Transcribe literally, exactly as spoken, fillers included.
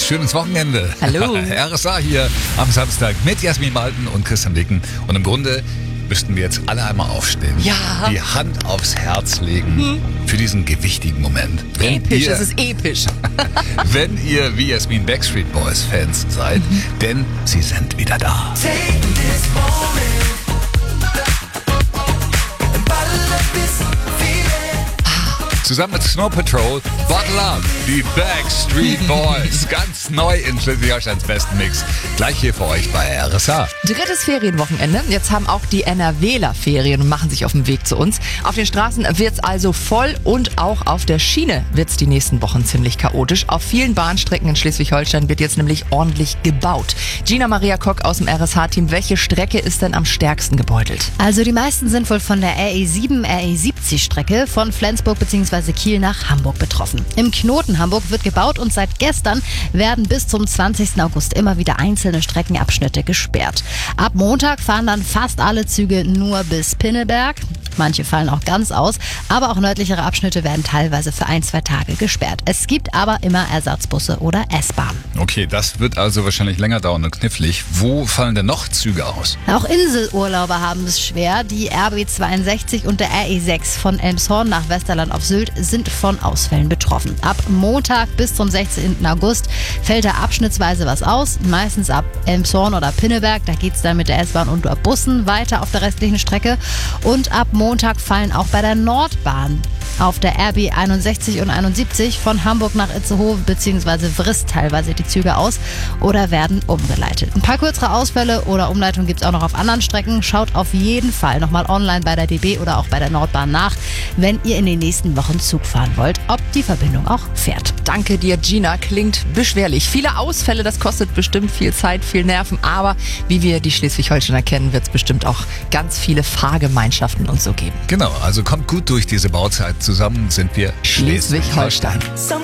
schönes Wochenende. Hallo. R S A hier am Samstag mit Jasmin Malten und Christian Wicken. Und im Grunde müssten wir jetzt alle einmal aufstehen. Ja. Die Hand aufs Herz legen hm. für diesen gewichtigen Moment. Wenn episch, ihr, es ist episch. Wenn ihr wie Jasmin Backstreet Boys Fans seid, mhm. denn sie sind wieder da. Take this moment. Zusammen mit Snow Patrol, Bottle Up, die Backstreet Boys. Ganz neu in Schleswig-Holsteins besten Mix. Gleich hier für euch bei R S A. Drittes Ferienwochenende. Jetzt haben auch die NRWler Ferien und machen sich auf den Weg zu uns. Auf den Straßen wird's also voll und auch auf der Schiene wird's die nächsten Wochen ziemlich chaotisch. Auf vielen Bahnstrecken in Schleswig-Holstein wird jetzt nämlich ordentlich gebaut. Gina Maria Kock aus dem R S H-Team. Welche Strecke ist denn am stärksten gebeutelt? Also die meisten sind wohl von der R E sieben, R E siebzig Strecke von Flensburg bzw. Kiel nach Hamburg betroffen. Im Knoten Hamburg wird gebaut und seit gestern werden bis zum zwanzigsten August immer wieder einzelne Streckenabschnitte gesperrt. Ab Montag fahren dann fast alle Züge nur bis Pinneberg. Manche fallen auch ganz aus, aber auch nördlichere Abschnitte werden teilweise für ein, zwei Tage gesperrt. Es gibt aber immer Ersatzbusse oder S-Bahn. Okay, das wird also wahrscheinlich länger dauern und knifflig. Wo fallen denn noch Züge aus? Auch Inselurlauber haben es schwer. Die R B zweiundsechzig und der R E sechs von Elmshorn nach Westerland auf Sylt sind von Ausfällen betroffen. Ab Montag bis zum sechzehnten August fällt da abschnittsweise was aus. Meistens ab Elmshorn oder Pinneberg. Da geht es dann mit der S-Bahn und Bussen weiter auf der restlichen Strecke. Und ab Montag fallen auch bei der Nordbahn auf der R B einundsechzig und einundsiebzig von Hamburg nach Itzehoe bzw. Vrist teilweise die Züge aus oder werden umgeleitet. Ein paar kürzere Ausfälle oder Umleitungen gibt es auch noch auf anderen Strecken. Schaut auf jeden Fall nochmal online bei der D B oder auch bei der Nordbahn nach, wenn ihr in den nächsten Wochen Zug fahren wollt, ob die Verbindung auch fährt. Danke dir, Gina. Klingt beschwerlich. Viele Ausfälle, das kostet bestimmt viel Zeit, viel Nerven. Aber wie wir die Schleswig-Holsteiner kennen, wird es bestimmt auch ganz viele Fahrgemeinschaften und so geben. Genau, also kommt gut durch diese Bauzeit. Zusammen sind wir Schleswig-Holstein. Schleswig-Holstein.